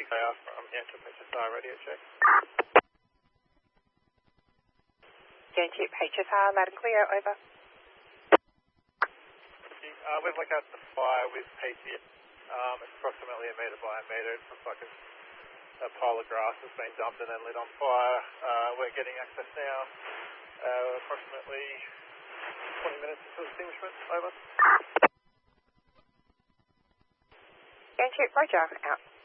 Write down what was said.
KR from Antrim HSR radio check. Antrim HSR, loud and clear, over. We've looked at the fire with PTS. It's approximately a metre by a metre. It looks like a pile of grass has been dumped and then lit on fire. We're getting access now. Approximately 20 minutes until extinguishment. Over. Antrim, roger, out.